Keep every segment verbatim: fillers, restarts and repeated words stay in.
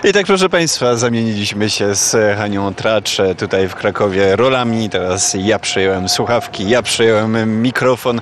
I tak, proszę Państwa, zamieniliśmy się z Hanią Tracz tutaj w Krakowie rolami. Teraz ja przejąłem słuchawki, ja przejąłem mikrofon.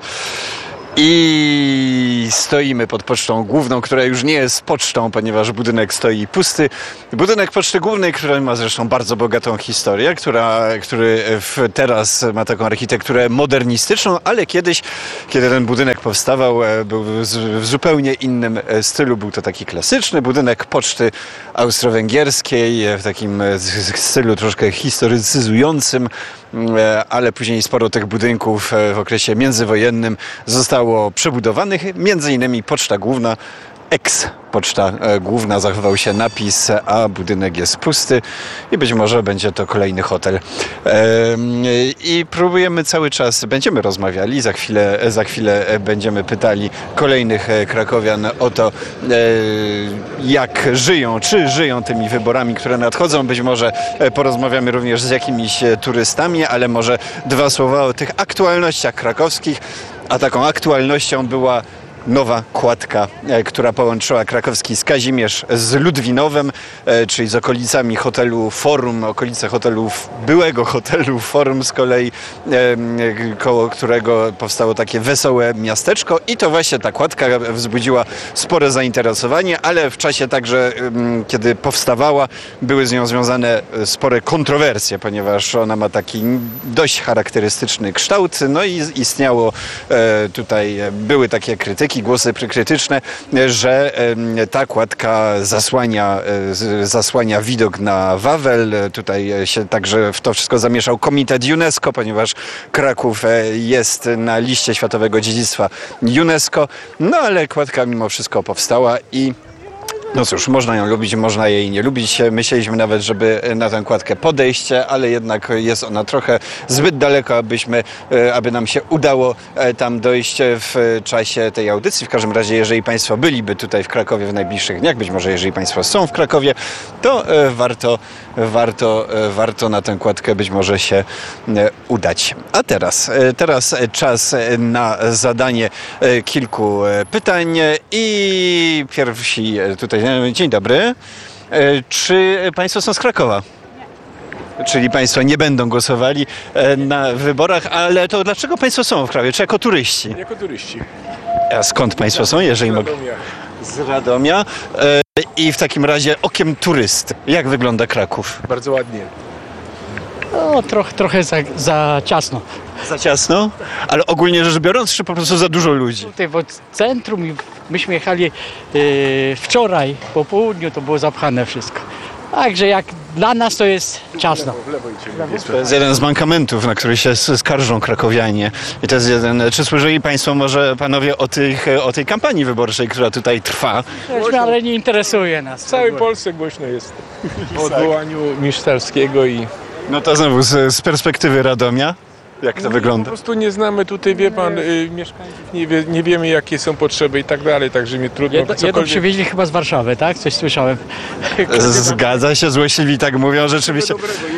I stoimy pod pocztą główną, która już nie jest pocztą, ponieważ budynek stoi pusty. Budynek Poczty Głównej, który ma zresztą bardzo bogatą historię, która, który w, teraz ma taką architekturę modernistyczną, ale kiedyś, kiedy ten budynek powstawał, był w, w zupełnie innym stylu. Był to taki klasyczny budynek poczty austro-węgierskiej, w takim stylu troszkę historycyzującym, ale później sporo tych budynków w okresie międzywojennym zostało przebudowanych, między innymi Poczta Główna, ex-Poczta Główna, zachował się napis, a budynek jest pusty i być może będzie to kolejny hotel. I próbujemy cały czas, będziemy rozmawiali, za chwilę, za chwilę będziemy pytali kolejnych krakowian o to, jak żyją, czy żyją tymi wyborami, które nadchodzą. Być może porozmawiamy również z jakimiś turystami, ale może dwa słowa o tych aktualnościach krakowskich, a taką aktualnością była nowa kładka, która połączyła krakowski Skazimierz z Ludwinowem, czyli z okolicami hotelu Forum, okolice hotelu, byłego hotelu Forum z kolei, koło którego powstało takie wesołe miasteczko i to właśnie ta kładka wzbudziła spore zainteresowanie, ale w czasie także, kiedy powstawała, były z nią związane spore kontrowersje, ponieważ ona ma taki dość charakterystyczny kształt, no i istniało tutaj, były takie krytyki, głosy krytyczne, że ta kładka zasłania, zasłania widok na Wawel. Tutaj się także w to wszystko zamieszał Komitet UNESCO, ponieważ Kraków jest na liście Światowego Dziedzictwa UNESCO. No ale kładka mimo wszystko powstała i no cóż, można ją lubić, można jej nie lubić. Myśleliśmy nawet, żeby na tę kładkę podejść, ale jednak jest ona trochę zbyt daleko, abyśmy, aby nam się udało tam dojść w czasie tej audycji. W każdym razie, jeżeli Państwo byliby tutaj w Krakowie w najbliższych dniach, być może jeżeli Państwo są w Krakowie, to warto, warto, warto na tę kładkę być może się udać. A teraz, teraz czas na zadanie kilku pytań i pierwsi tutaj. Dzień dobry. Czy Państwo są z Krakowa? Nie. Czyli Państwo nie będą głosowali na wyborach, ale to dlaczego Państwo są w Krakowie? Czy jako turyści? Jako turyści. A skąd Państwo są, jeżeli mogę? Z Radomia. I w takim razie okiem turysty. Jak wygląda Kraków? Bardzo ładnie. No, trochę, trochę za, za ciasno. Za ciasno? Ale ogólnie rzecz biorąc, czy po prostu za dużo ludzi? Tutaj w centrum i myśmy jechali yy, wczoraj po południu, to było zapchane wszystko. Także jak dla nas to jest ciasno. W lewo, w lewo To jest jeden z mankamentów, na który się skarżą krakowianie. I to jest jeden. Czy słyszeli Państwo może, panowie, o, tych, o tej kampanii wyborczej, która tutaj trwa? Głośno, ale nie interesuje nas. W całej Polsce głośno jest o odwołaniu Misztalskiego i... No to znowu z, z perspektywy Radomia. Jak to no, wygląda? Po prostu nie znamy tutaj, wie pan, y, mieszkańców, nie, wie, nie wiemy jakie są potrzeby i tak dalej, także mi trudno Jedno, cokolwiek... jedno przywieźli chyba z Warszawy, tak? Coś słyszałem. Zgadza się, złośliwi tak mówią, rzeczywiście.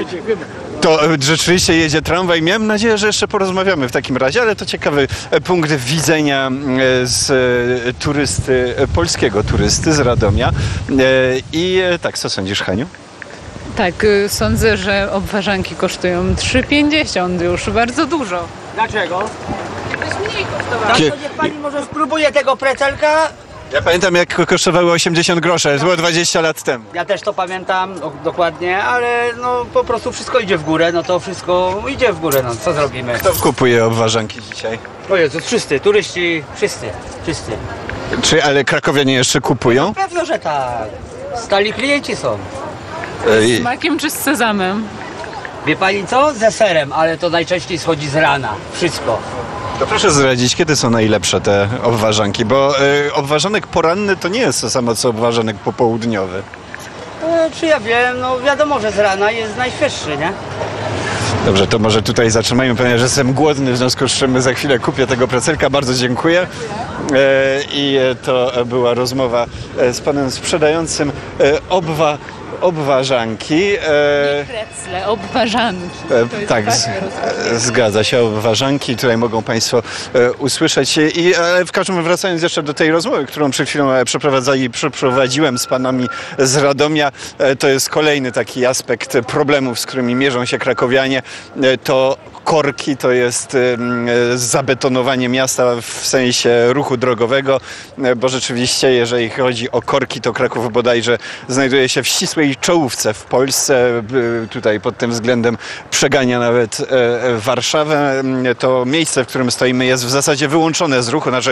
To rzeczywiście jedzie tramwaj. Miałem nadzieję, że jeszcze porozmawiamy w takim razie, ale to ciekawy punkt widzenia z turysty, polskiego turysty z Radomia. I tak, co sądzisz, Haniu? Tak, sądzę, że obwarzanki kosztują trzy pięćdziesiąt już, bardzo dużo. Dlaczego? To jest mniej kosztowało. To niech pani może spróbuje tego precelka. Ja pamiętam, jak kosztowały osiemdziesiąt groszy, to było dwadzieścia lat temu. Ja też to pamiętam o, dokładnie, ale no po prostu wszystko idzie w górę, no to wszystko idzie w górę, no co zrobimy? Kto kupuje obwarzanki dzisiaj? O Jezu, wszyscy, turyści, wszyscy, wszyscy. Czy, ale krakowianie jeszcze kupują? Pewno, że tak. Stali klienci są. Z makiem czy z sezamem? Wie pani co? Ze serem, ale to najczęściej schodzi z rana. Wszystko. To proszę zdradzić, kiedy są najlepsze te obwarzanki, bo y, obwarzanek poranny to nie jest to samo, co obwarzanek popołudniowy. E, czy ja wiem, no wiadomo, że z rana jest najświeższy, nie? Dobrze, to może tutaj zatrzymajmy, ponieważ jestem głodny, w związku z czym za chwilę kupię tego precelka. Bardzo dziękuję. E, I to była rozmowa z panem sprzedającym e, obwa obwarzanki. Nie krecle, obwarzanki. E, To jest tak, z, takie rozróżnienie. zgadza się, obwarzanki, tutaj mogą Państwo e, usłyszeć. I e, w każdym razie wracając jeszcze do tej rozmowy, którą przed chwilą e, przeprowadzali, przeprowadziłem z Panami z Radomia, e, to jest kolejny taki aspekt problemów, z którymi mierzą się krakowianie. E, to korki, to jest e, zabetonowanie miasta w sensie ruchu drogowego, e, bo rzeczywiście, jeżeli chodzi o korki, to Kraków bodajże znajduje się w ścisłej czołówce w Polsce. E, tutaj pod tym względem przegania nawet e, Warszawę. To miejsce, w którym stoimy, jest w zasadzie wyłączone z ruchu. Znaczy,